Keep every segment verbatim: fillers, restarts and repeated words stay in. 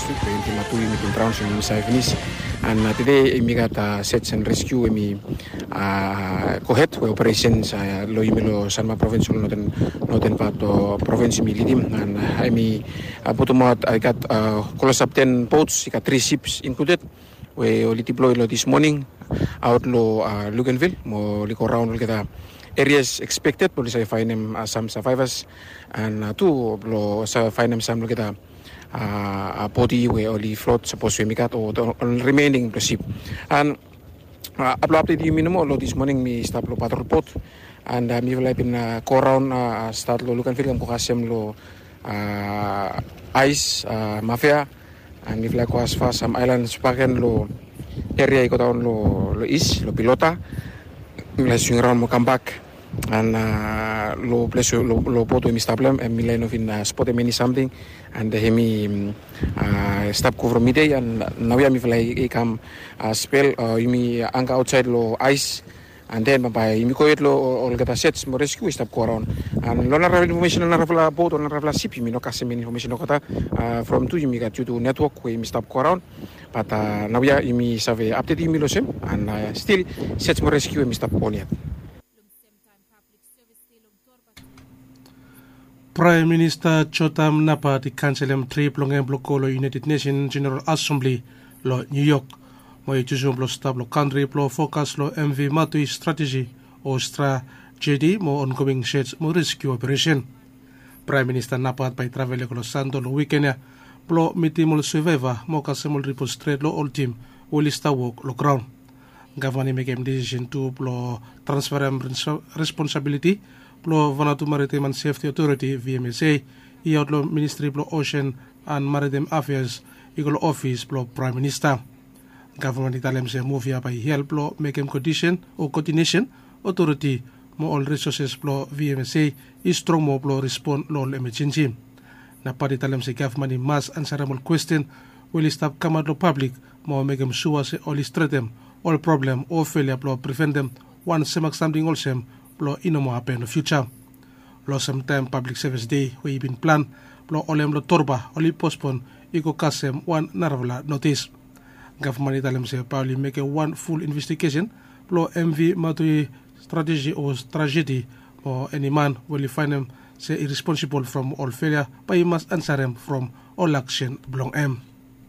last week. We imi matui imi been drowned in Saifinis. And uh, today imi got uh, search and rescue imi uh, kohet we operations uh, lo imi lo Sanma province lo noten noten pato province imi lidim and uh, imi uh, bottom out I got uh, close up ten boats, I got three ships included. We only deployed lo this morning out lo uh, Luganville mo liko round kita areas expected police I find them uh, some survivors and uh, two lo sa find them some lo kita uh, body we only float supposed to mikat or the remaining the ship and uh, uplo update you minimo lo this morning mi stop lo patrol boat and uh, mi wala pin uh, go around uh, start lo Luganville kam ko kasem lo uh, ice uh, mafia and if like was far some islands paken lo area iko taon lo lo is lo pilota let's swing around mo come back and uh, lo place lo lo boto mi stablem and mi line of in uh, spot many something and uh, hemi uh, stop cover midday and now we am if like come uh, spell uh, imi anka outside lo ice and then by imi ko lo all get sets mo rescue stop ko around and lo na information na rafla boat on rafla ship mi no kasem information ko ta uh, from two imi got you to network we mi stop ko around but uh, now we imi save update imi lo sem and uh, still sets mo rescue mi stop ko niat. Prime Minister Chotam Napa di kanselem trip long em bloko lo United Nations General Assembly lo New York. Mo itusum lo stab lo country lo focus lo M V Matui strategy o stra J D mo ongoing sheds mo rescue operation. Prime Minister Napa by travel ko lo Santo lo weekend ya lo mitimol survivor mo kasemol report straight lo all team o lista work lo ground. Government make decision to lo transfer responsibility lo Vanuatu Maritime and Safety Authority V M S A i lo Ministry lo Ocean and Maritime Affairs iglo office lo Prime Minister. Government italem se move ya by help lo make condition o coordination authority mo all resources lo V M S A is strong mo lo respond lo emergency. Na pati italem se government mass answerable question will stop kamad lo public mo make sure se all threaten all problem or failure lo prevent them one semak something also lo ino mo happen in the future. Lo sometime public service day we been plan lo olem lo torba oli postpone iko kasem one narvala notice. Government italem se pauli make a one full investigation lo M V Matui strategy or tragedy or any man will find them say irresponsible from all failure but he must answer them from all action belong M.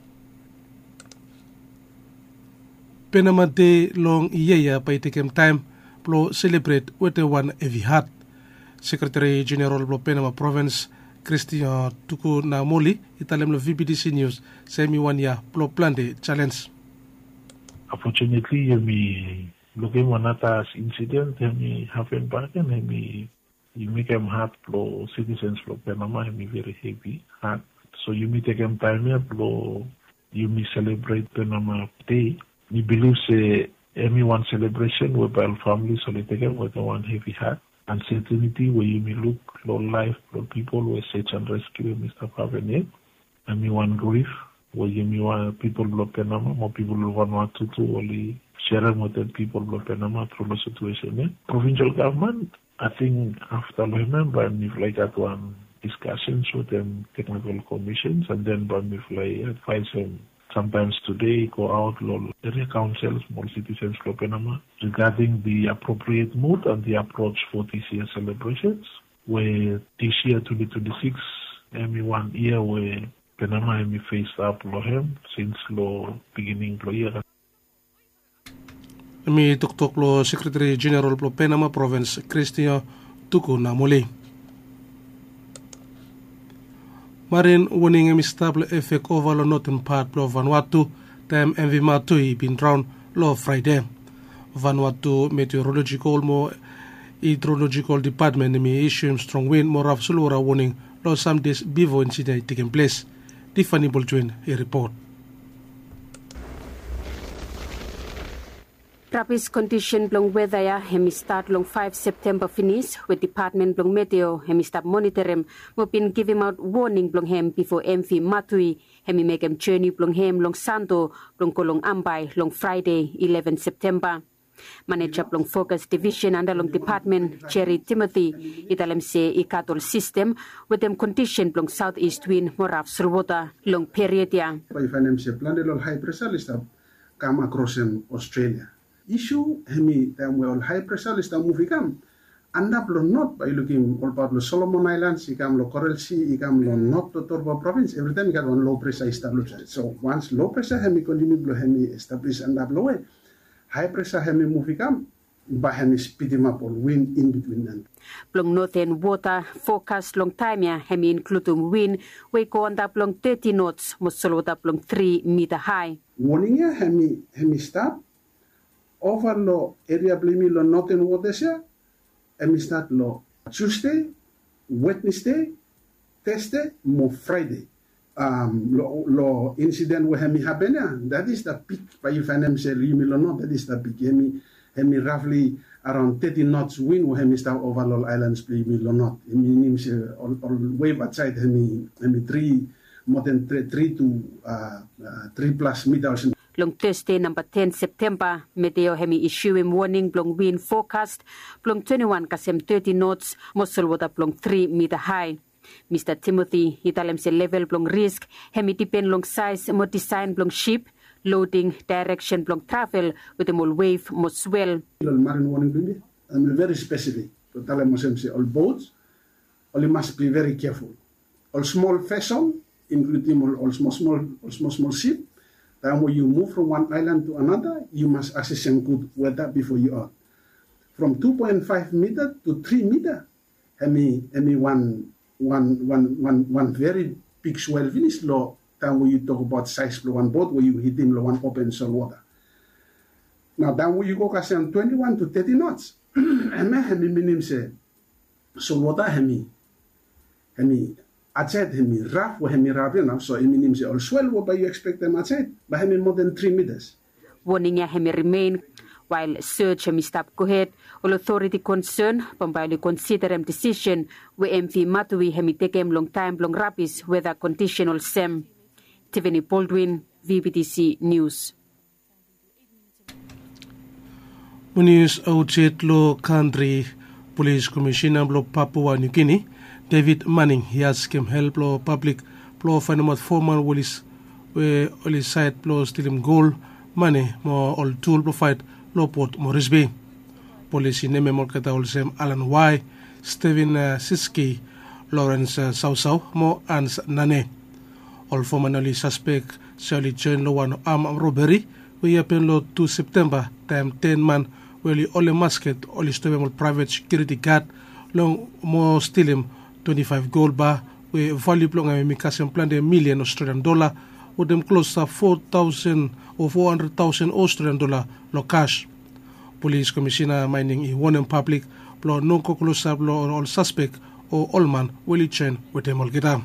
Panama Day long iya pa itikem time lo celebrate with the one every heart. Secretary General lo Panama Province Christian Tuku Namoli italem lo V B D C News semi one year lo plan the challenge. Unfortunately, me looking one at incident me happen back and me you make them hard lo citizens lo Panama me very heavy hard. So you me take them time here lo you me celebrate Panama Day. Me believe say any one celebration whereby all families so they take with one heavy heart. Uncertainty where you may look low life for people where search and rescue Mister Pavenet. And me one grief where you may want people blow Panama, more people who want to to only sharing with the people blow Panama through the situation. Eh? Provincial government, I think after I remember if like that one discussions with them technical commissions and then but if like advise them sometimes today go out area councils, small citizens for Panama regarding the appropriate mood and the approach for this year's celebrations. Where this year twenty twenty-six, every one year where Panama may faced up lohem since lo beginning lo year. Mi tuktok lo Secretary General lo Panama Province Christian Tuku Namoli. Marin winning a stable effect over the northern part of Vanuatu, time M V Matui been drowned low Friday. Vanuatu Meteorological mo Hydrological Department may issue strong wind more of Sulura warning low some days before incident taking place. Tiffany Boltwin, a report. Rapid condition blong weather ya hemi start long five September finish with department blong meteo hemi start monitorem mo been give him out warning blong hem before M V Matui hemi make him journey blong hem long Santo blong kolong Ambay long Friday eleven September. Manager plong Focus Division under long Department Cherry Timothy italem se ikatol system with them condition plong southeast wind moraf surwota long period ya. By financial plan the high pressure list come across in Australia. Issue hemi them well high pressure list movie come. Anda belum not by looking all part of Solomon Islands, ikam lo Coral Sea, ikam lo not to Torba province. Every time you got one low pressure established. So once low pressure hemi continue blow hemi establish anda blow away. High pressure hemi move ikam, but hemi speed him up or wind in between them. Plong northern water forecast long time ya hemi include wind we go on that plong thirty knots mosolota plong three meter high. Warning ya hemi hemi stop over lo area blimi lo northern waters ya. And we start lo Tuesday, Wednesday, Thursday, more Friday. Um, lo, lo incident where hemi happen, yeah, that is the peak. By if I say you know, that is the peak. Hemi, hemi roughly around thirty knots wind where hemi start over Lol Islands play me lo not. Hemi names all all wave outside hemi hemi three more than three, three to uh, uh, three plus meters. Long Thursday, number ten September, Meteo hemi issuing warning blong wind forecast, blong twenty-one kasem thirty knots, mosol water blong three meter high. Mister Timothy, italem se level blong risk, hemi depend long size, mo design blong ship, loading, direction blong travel, with the mol wave, mo swell. Marine warning, I'm very specific. To tell them all boats, all you must be very careful. All small vessel, including all, all small, small, all small, small ship. Then when you move from one island to another, you must assess some good weather before you are. From two point five meter to three meter, I mean, I mean one, one, one, one, one very big swell finish low. Then when you talk about size for one boat, where you hit in one open salt water. Now then when you go kasem twenty-one to thirty knots, I mean, I mean, say, salt water, I mean, I mean. Outside hemi rough, where hemi rough enough, so hemi names all swell. What you expect them outside? But hemi more than three meters. Warning ya hemi remain while search hemi stop go ahead. All authority concern, pambali consider him decision where M V Matui hemi take him long time long rapis weather conditional sem. Tiffany Baldwin, V B T C News. Munis Auchet Lo Country Police Commissioner Blo Papua New Guinea. David Manning, he has came help lo public plo fanamat formal wolis we oli site plo stilim goal money mo all tool plo fight lo port Morris Bay. Police name mo kata ol sem Alan Y, Steven uh, Siski, Lawrence uh, Sausau mo Ans Nane. All formerly suspect Shirley join lo one arm robbery we happen lo two September time ten man we oli musket oli stove private security guard long mo stilim twenty-five gold bar we value plong ay mikasem plan de million Australian dollar with them close to four thousand or four hundred thousand Australian dollar lo cash. Police Commissioner mining i one in public plo no close up lo all suspect or all man will chain with them all kita.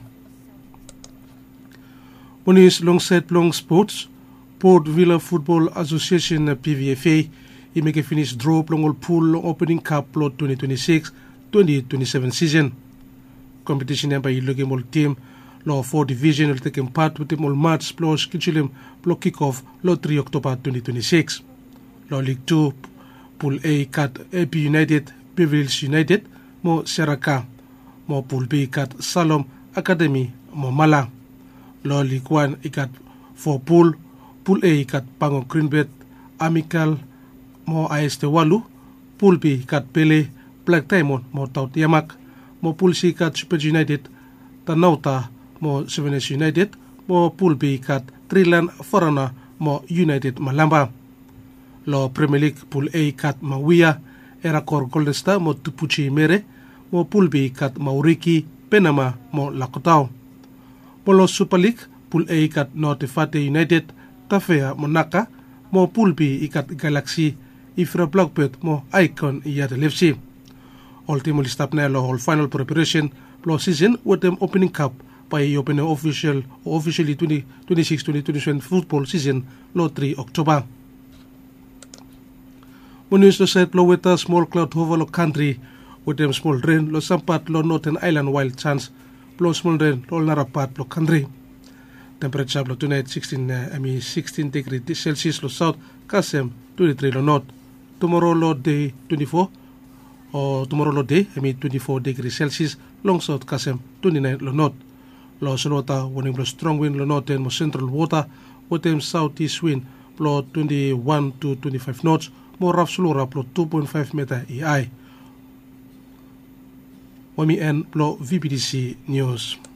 Police long set long sports Port Vila Football Association P V F A i make a finish draw plong all pool opening cup plo twenty twenty-six twenty twenty-seven season. Competition by looking all team law four division will take part with them all match plus schedule block kickoff law three October twenty twenty-six. Law League two Pool A cut A P United Beverly United mo Seraka mo Pool B cut Salom Academy mo Mala. Law League one ikat four pool Pool A cut Pango Greenbet Amical mo A S T Walu Pool B cut Pele Black Diamond mo Taut Yamak mo Pool C kat Super United Tanauta mo Seven United mo Pool B kat Trilan Forana mo United Malamba. Lo Premier League Pool A kat Mawia Eracor Golden Star mo Tupuchi Mere mo Pool B kat Mauriki Penama mo Lakotao. Mo lo Super League Pool A kat Norte United Tafea mo Naka mo Pool B ikat Galaxy Ifra Blackbird mo Icon Yatel F C. Ultimately stop na lo whole final preparation lo season with them opening cup by open official officially twenty twenty-six twenty twenty-seven football season lo three October. Munis lo set lo with a small cloud over lo country with them small rain lo sampat lo Northern Island wild chance lo small rain lo narapat lo country. Temperature lo tonight sixteen uh, I mean sixteen degree Celsius lo south Kasem twenty-three lo north. tomorrow lo day twenty-four or tomorrow lo day hemi twenty-four degrees Celsius long south kasem twenty-nine lo north lo solota warning blow strong wind lo north and mo central water with them southeast wind blow twenty-one to twenty-five knots mo rough sulura blow two point five meter E I. Wami en blow V P D C News.